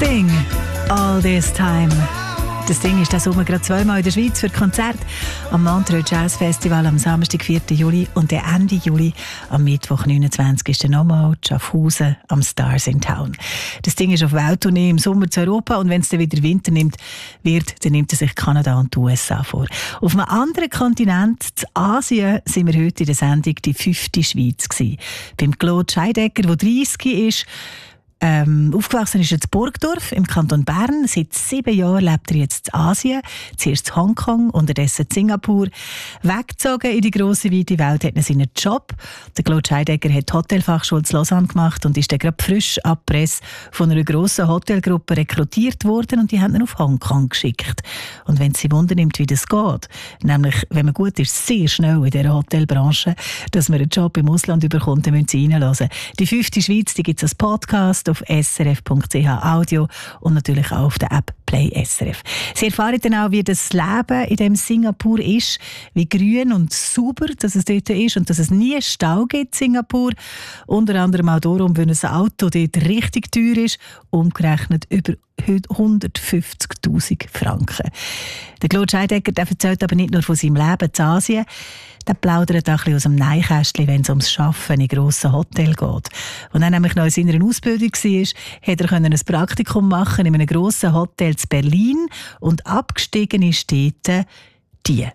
Sting, All This Time. Das Ding ist diesen Sommer gerade zweimal in der Schweiz für Konzert. Am Montreux Jazz Festival am Samstag, 4. Juli und der Ende Juli am Mittwoch, 29. nochmal Schaffhausen am Stars in Town. Das Ding ist auf Welttournee im Sommer zu Europa und wenn es dann wieder Winter nimmt, dann nimmt er sich Kanada und die USA vor. Auf einem anderen Kontinent, in Asien, sind wir heute in der Sendung die 5. Schweiz gewesen. Beim Claude Scheidegger, der 30 ist. Aufgewachsen ist er in Burgdorf im Kanton Bern. Seit 7 Jahren lebt er jetzt in Asien. Zuerst in Hongkong, unterdessen in Singapur. Weggezogen in die grosse, weite Welt hat er seinen Job. Der Claude Scheidegger hat die Hotelfachschule in Lausanne gemacht und ist dann gerade frisch ab Presse von einer grossen Hotelgruppe rekrutiert worden und die haben ihn auf Hongkong geschickt. Und wenn es Sie wundernimmt, wie das geht, nämlich, wenn man gut ist, sehr schnell in dieser Hotelbranche, dass man einen Job im Ausland überkommt, dann müssen Sie reinhören. Die 5. Schweiz, die gibt es als Podcast auf srf.ch Audio und natürlich auch auf der App Play SRF. Sie erfahren dann auch, wie das Leben in dem Singapur ist, wie grün und sauber dass es dort ist und dass es nie Stau gibt in Singapur. Unter anderem auch darum, weil ein Auto dort richtig teuer ist, umgerechnet über 150'000 Franken. Der Claude Scheidegger, der erzählt aber nicht nur von seinem Leben in Asien, der plaudert auch ein bisschen aus dem Nähkästchen, wenn es ums Arbeiten in grossen Hotels geht. Als er nämlich noch in seiner Ausbildung war, konnte er ein Praktikum machen in einem grossen Hotel in Berlin und abgestiegen ist dort die.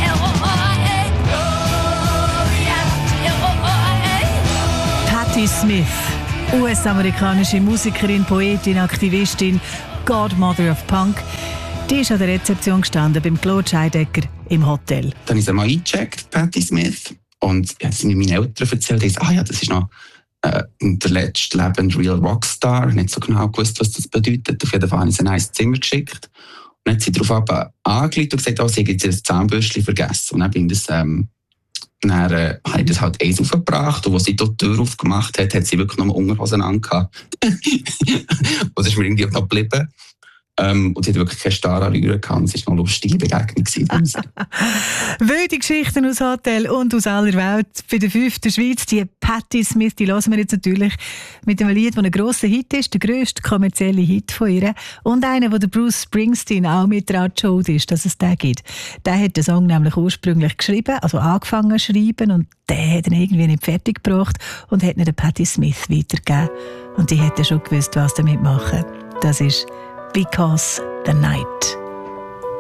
Patti Smith, US-amerikanische Musikerin, Poetin, Aktivistin, Godmother of Punk. Die ist an der Rezeption gestanden beim Claude Scheidegger im Hotel. Dann habe ich sie mal eingecheckt, Patti Smith. Und ja, sie mir meine Eltern erzählt, das ist noch der letzte lebende Real Rockstar. Ich habe nicht so genau gewusst, was das bedeutet. Auf jeden Fall habe ich sie in ein Zimmer geschickt. Und dann hat sie darauf angeleitet und gesagt, sie hat jetzt das Zahnbürstchen vergessen. Und dann bin ich habe ich das halt eins aufgebracht und als sie dort die Tür aufgemacht hat, hat sie wirklich noch mal Unterhosen angehabt. Und das ist mir irgendwie auch noch geblieben. Und sie hat wirklich keine starre Rühre gehabt. Es war noch eine lustige Begegnung. Wilde Geschichten aus Hotel und aus aller Welt. Bei der 5. Schweiz, die Patti Smith, die hören wir jetzt natürlich mit einem Lied, das ein grosser Hit ist, der grösste kommerzielle Hit von ihr. Und einer, wo der Bruce Springsteen auch mit daran schuld ist, dass es den gibt. Der hat den Song nämlich ursprünglich geschrieben, also angefangen zu schreiben und der hat ihn irgendwie nicht fertig gebracht und hat ihn der Patti Smith weitergegeben. Und die hätte schon gewusst, was damit machen. Das ist Because the Night.